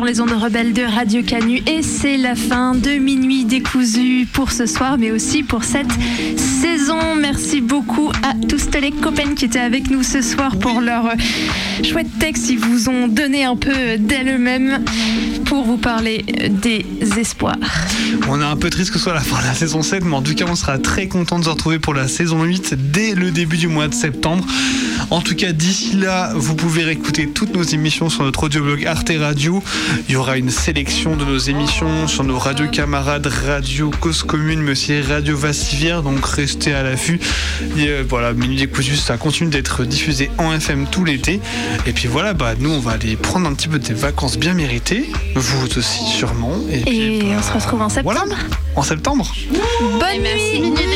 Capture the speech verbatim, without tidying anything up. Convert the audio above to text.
sur les ondes rebelles de Radio Canu et c'est la fin de Minuit décousu pour ce soir mais aussi pour cette saison. Merci beaucoup à tous les copains qui étaient avec nous ce soir pour leur chouette texte. Ils vous ont donné un peu d'elles-mêmes pour vous parler des espoirs. On est un peu triste que ce soit la fin de la saison sept, mais en tout cas on sera très content de se retrouver pour la saison huit dès le début du mois de septembre. En tout cas d'ici là vous pouvez réécouter toutes nos émissions sur notre audioblog Arte Radio. Il y aura une sélection de nos émissions sur nos radios camarades, Radio Cause Commune mais aussi Radio Vassivière, donc restez à l'affût. Et euh, voilà, Minuit décousu, ça continue d'être diffusé en F M tout l'été. Et puis voilà, bah nous on va aller prendre un petit peu des vacances bien méritées, vous aussi sûrement. Et, et puis, bah, on se retrouve en septembre. Voilà, en septembre. Bonne nuit.